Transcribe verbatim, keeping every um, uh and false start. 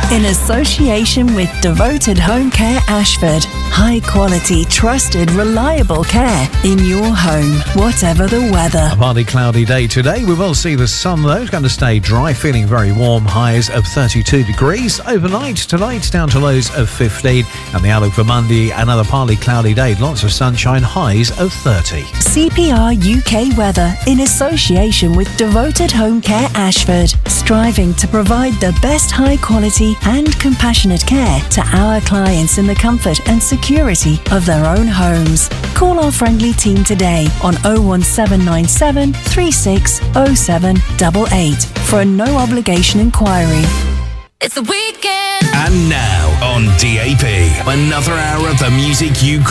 In association with Devoted Home Care Ashford. High quality, trusted, reliable care in your home, whatever the weather. A partly cloudy day today. We will see the sun though. It's going to stay dry, feeling very warm. Highs of thirty-two degrees. Overnight tonight down to lows of fifteen. And the outlook for Monday, another partly cloudy day. Lots of sunshine, highs of thirty. C P R U K Weather in association with Devoted Home Care Ashford. Striving to provide the best high quality and compassionate care to our clients in the comfort and security of their own homes. Call our friendly team today on oh one seven nine seven, three six oh seven eight eight for a no obligation inquiry. It's the weekend. And now on D A B, another hour of the music you